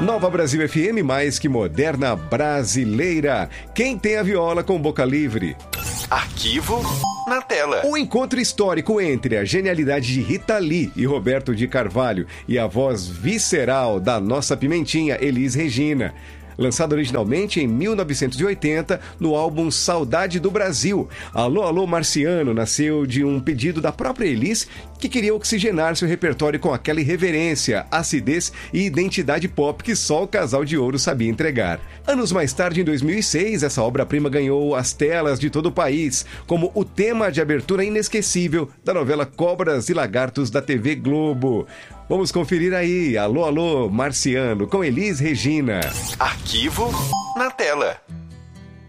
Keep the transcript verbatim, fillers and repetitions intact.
Nova Brasil F M, mais que moderna brasileira. Quem tem a viola com boca livre? Arquivo na tela. O encontro histórico entre a genialidade de Rita Lee e Roberto de Carvalho e a voz visceral da nossa pimentinha, Elis Regina. Lançado originalmente em mil novecentos e oitenta no álbum Saudade do Brasil. Alô, Alô Marciano nasceu de um pedido da própria Elis, que queria oxigenar seu repertório com aquela irreverência, acidez e identidade pop que só o Casal de Ouro sabia entregar. Anos mais tarde, em dois mil e seis, essa obra-prima ganhou as telas de todo o país, como o tema de abertura inesquecível da novela Cobras e Lagartos da T V Globo. Vamos conferir aí, Alô, Alô Marciano, com Elis Regina. Arquivo na tela.